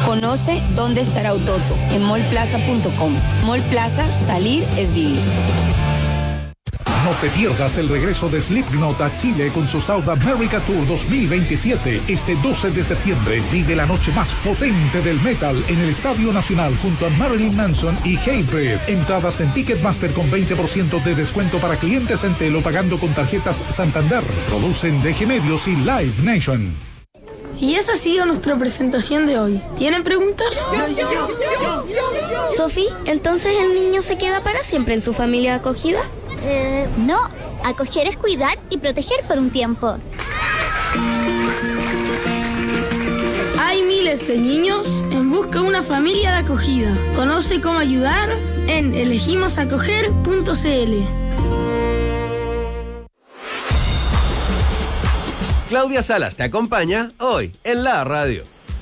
Conoce dónde estará Autoto en mallplaza.com. Mall Plaza, salir es vivir. No te pierdas el regreso de Slipknot a Chile con su South America Tour 2027. Este 12 de septiembre vive la noche más potente del metal en el Estadio Nacional junto a Marilyn Manson y Hatebreed. Entradas en Ticketmaster con 20% de descuento para clientes en Telo pagando con tarjetas Santander. Producen DG Medios y Live Nation. Y esa ha sido nuestra presentación de hoy. ¿Tienen preguntas? Sofi, ¿entonces el niño se queda para siempre en su familia acogida? No, acoger es cuidar y proteger por un tiempo. Hay miles de niños en busca de una familia de acogida. Conoce cómo ayudar en elegimosacoger.cl. Claudia Salas te acompaña hoy en la radio.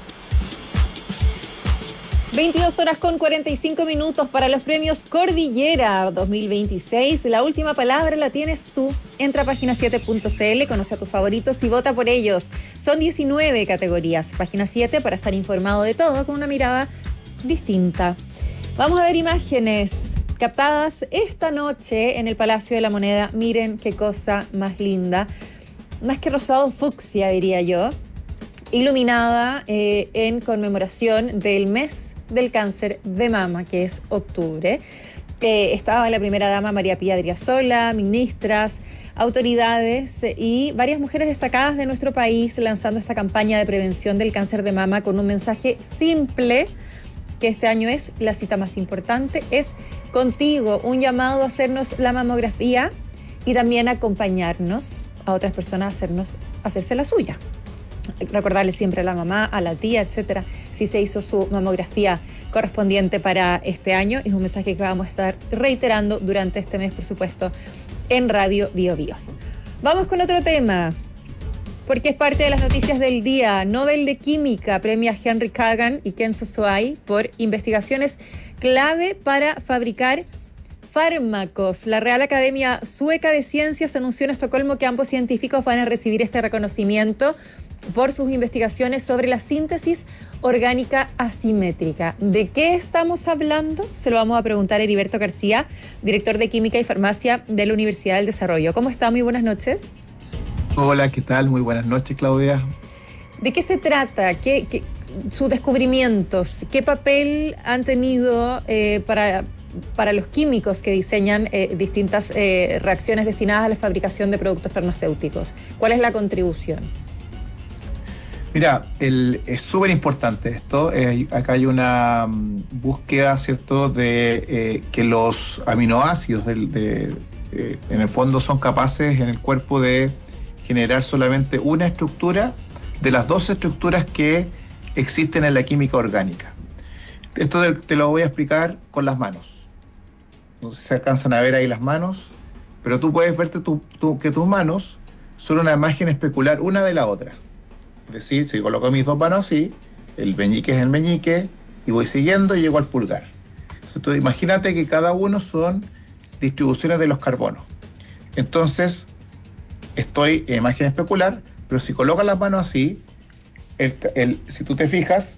22:45 para los premios Cordillera 2026. La última palabra la tienes tú. Entra a página7.cl, conoce a tus favoritos y vota por ellos. Son 19 categorías. Página 7 para estar informado de todo con una mirada distinta. Vamos a ver imágenes captadas esta noche en el Palacio de la Moneda. Miren qué cosa más linda. Más que rosado, fucsia, diría yo. Iluminada en conmemoración del mes del cáncer de mama, que es octubre. Estaba la primera dama María Pía Adriasola, ministras, autoridades y varias mujeres destacadas de nuestro país lanzando esta campaña de prevención del cáncer de mama con un mensaje simple, que este año es la cita más importante, es contigo, un llamado a hacernos la mamografía y también acompañarnos a otras personas a hacerse la suya. Recordarle siempre a la mamá, a la tía, etcétera, si se hizo su mamografía correspondiente para este año. Es un mensaje que vamos a estar reiterando durante este mes, por supuesto, en Radio Bio Bio. Vamos con otro tema, porque es parte de las noticias del día. Nobel de Química premia a Henry Kagan y Kenzo Soai por investigaciones clave para fabricar fármacos. La Real Academia Sueca de Ciencias anunció en Estocolmo que ambos científicos van a recibir este reconocimiento por sus investigaciones sobre la síntesis orgánica asimétrica. ¿De qué estamos hablando? Se lo vamos a preguntar a Heriberto García, director de Química y Farmacia de la Universidad del Desarrollo. ¿Cómo está? Muy buenas noches. Hola, ¿qué tal? Muy buenas noches, Claudia. ¿De qué se trata? Sus descubrimientos, ¿qué papel han tenido para los químicos que diseñan distintas reacciones destinadas a la fabricación de productos farmacéuticos? ¿Cuál es la contribución? Mira, es súper importante esto. Acá hay una búsqueda, ¿cierto?, de que los aminoácidos en el fondo son capaces en el cuerpo de generar solamente una estructura de las dos estructuras que existen en la química orgánica. Esto te lo voy a explicar con las manos. No sé si se alcanzan a ver ahí las manos, pero tú puedes verte que tus manos son una imagen especular una de la otra. Es decir, si coloco mis dos manos así, el meñique es el meñique, y voy siguiendo y llego al pulgar. Entonces, imagínate que cada uno son distribuciones de los carbonos. Entonces, estoy en imagen especular, pero si colocas las manos así, si tú te fijas,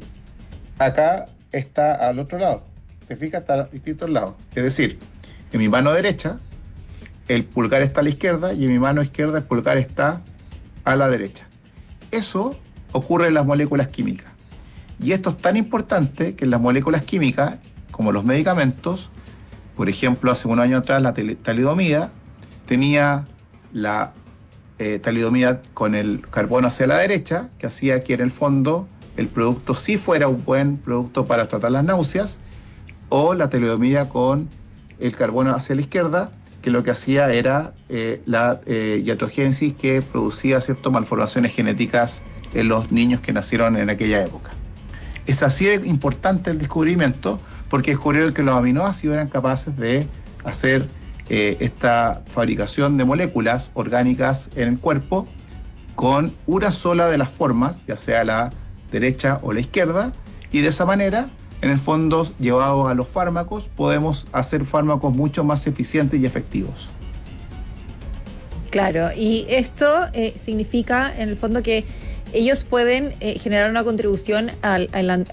acá está al otro lado. ¿Te fijas? Está a distintos lados. Es decir, en mi mano derecha, el pulgar está a la izquierda, y en mi mano izquierda, el pulgar está a la derecha. Eso ocurre en las moléculas químicas. Y esto es tan importante que en las moléculas químicas, como los medicamentos, por ejemplo, hace unos años atrás, la talidomida tenía la talidomida con el carbono hacia la derecha, que hacía que en el fondo el producto sí fuera un buen producto para tratar las náuseas, o la talidomida con el carbono hacia la izquierda, que lo que hacía era la iatrogénesis, que producía ciertas malformaciones genéticas en los niños que nacieron en aquella época. Es así de importante el descubrimiento, porque descubrieron que los aminoácidos eran capaces de hacer esta fabricación de moléculas orgánicas en el cuerpo con una sola de las formas, ya sea la derecha o la izquierda, y de esa manera, en el fondo, llevados a los fármacos, podemos hacer fármacos mucho más eficientes y efectivos. Claro, y esto significa, en el fondo, que ellos pueden generar una contribución al